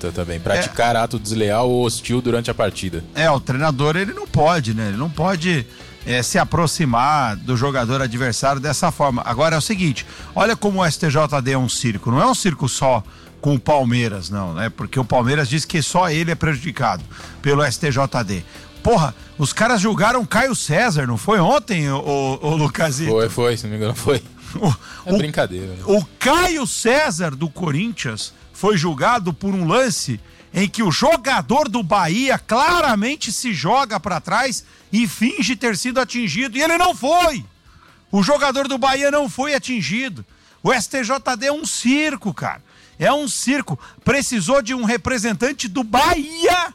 multa também. Praticar ato desleal ou hostil durante a partida. O treinador, ele não pode, né? Ele não pode se aproximar do jogador adversário dessa forma. Agora é o seguinte, olha como o STJD é um circo. Não é um circo só com o Palmeiras, não, né? Porque o Palmeiras diz que só ele é prejudicado pelo STJD. Porra, os caras julgaram Caio César, não foi ontem, o Lucasito? Foi, se não me engano foi. Brincadeira. Né? O Caio César do Corinthians foi julgado por um lance em que o jogador do Bahia claramente se joga para trás e finge ter sido atingido, e ele não foi. O jogador do Bahia não foi atingido. O STJD é um circo, cara. É um circo. Precisou de um representante do Bahia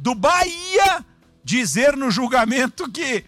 dizer no julgamento que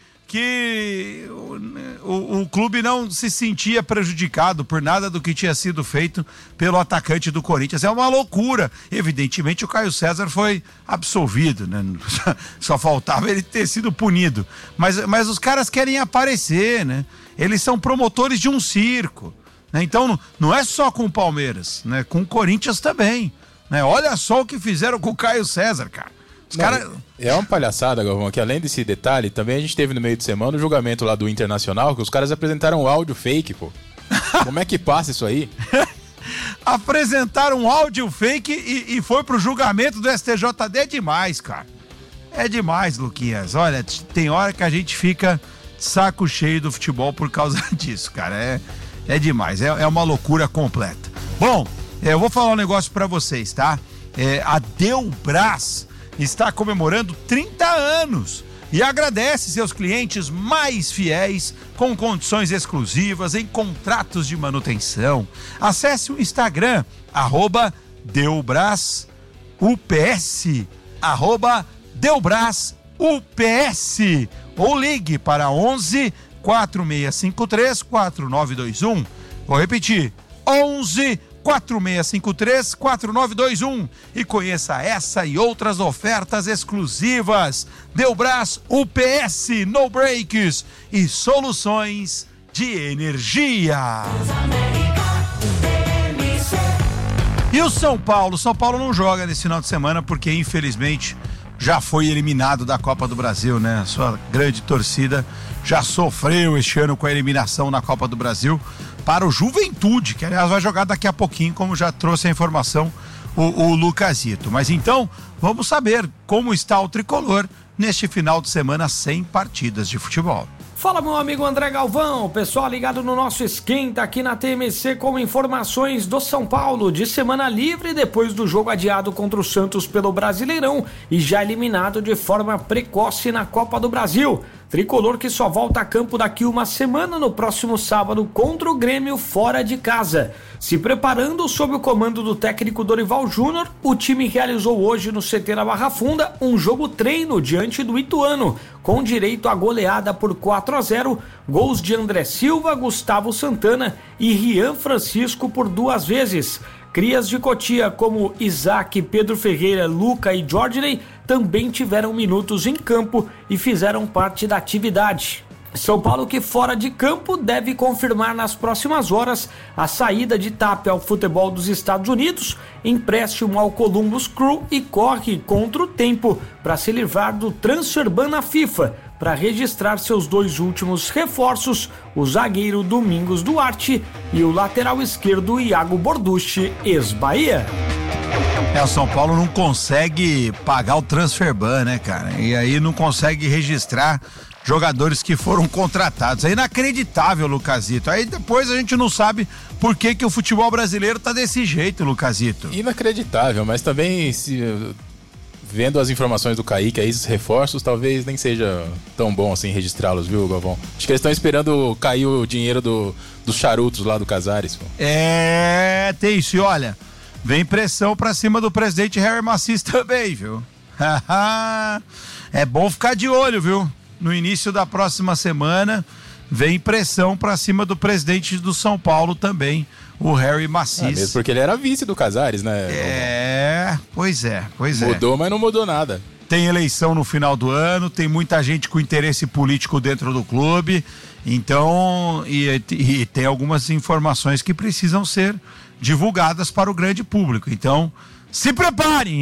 o clube não se sentia prejudicado por nada do que tinha sido feito pelo atacante do Corinthians. É uma loucura. Evidentemente o Caio César foi absolvido, né? Só faltava ele ter sido punido. Mas os caras querem aparecer, né? Eles são promotores de um circo, né? Então não é só com o Palmeiras, né? Com o Corinthians também, né? Olha só o que fizeram com o Caio César, cara. É uma palhaçada, Galvão, que além desse detalhe, também a gente teve no meio de semana o julgamento lá do Internacional, que os caras apresentaram um áudio fake, pô. Como é que passa isso aí? Apresentaram um áudio fake e foi pro julgamento do STJD. É demais, cara. É demais, Luquinhas. Olha, tem hora que a gente fica de saco cheio do futebol por causa disso, cara. É demais, é uma loucura completa. Bom, eu vou falar um negócio pra vocês, tá? A Delbras está comemorando 30 anos e agradece seus clientes mais fiéis com condições exclusivas em contratos de manutenção. Acesse o Instagram, @DelbrasUPS, @DelbrasUPS, ou ligue para 11 4653 4921. Vou repetir, 11 4653 4921 e conheça essa e outras ofertas exclusivas. Delbras UPS, no breaks e soluções de energia. E o São Paulo? São Paulo não joga nesse final de semana porque infelizmente já foi eliminado da Copa do Brasil, né? A sua grande torcida já sofreu este ano com a eliminação na Copa do Brasil para o Juventude, que aliás vai jogar daqui a pouquinho, como já trouxe a informação o Lucasito. Mas então, vamos saber como está o tricolor neste final de semana sem partidas de futebol. Fala, meu amigo André Galvão, pessoal ligado no nosso Esquenta aqui na TMC com informações do São Paulo de semana livre depois do jogo adiado contra o Santos pelo Brasileirão e já eliminado de forma precoce na Copa do Brasil. Tricolor que só volta a campo daqui uma semana, no próximo sábado, contra o Grêmio fora de casa. Se preparando sob o comando do técnico Dorival Júnior, o time realizou hoje no CT da Barra Funda um jogo treino diante do Ituano, com direito à goleada por 4-0, gols de André Silva, Gustavo Santana e Rian Francisco por 2 vezes. Crias de Cotia como Isaac, Pedro Ferreira, Luca e Jorginey também tiveram minutos em campo e fizeram parte da atividade. São Paulo que fora de campo deve confirmar nas próximas horas a saída de Tapia ao futebol dos Estados Unidos, empréstimo ao Columbus Crew e corre contra o tempo para se livrar do transfer ban na FIFA, para registrar seus 2 últimos reforços, o zagueiro Domingos Duarte e o lateral esquerdo Iago Borducci, ex-Bahia. O São Paulo não consegue pagar o transfer ban, né, cara? E aí não consegue registrar jogadores que foram contratados. É inacreditável, Lucasito. Aí depois a gente não sabe por que o futebol brasileiro tá desse jeito, Lucasito. Inacreditável, mas também vendo as informações do Kaique, aí esses reforços, talvez nem seja tão bom assim registrá-los, viu, Galvão? Acho que eles estão esperando cair o dinheiro dos charutos lá do Casares. Pô. Tem isso. E olha, vem pressão pra cima do presidente Harry Macis também, viu? É bom ficar de olho, viu? No início da próxima semana, vem pressão pra cima do presidente do São Paulo também, o Harry Macis. Mesmo porque ele era vice do Casares, né? Pois é. Mudou, mas não mudou nada. Tem eleição no final do ano, tem muita gente com interesse político dentro do clube, então, e tem algumas informações que precisam ser divulgadas para o grande público. Então, se preparem!